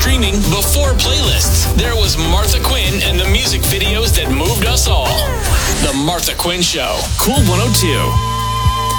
streaming before playlists. There was Martha Quinn and the music videos that moved us all. The Martha Quinn Show. Cool 102.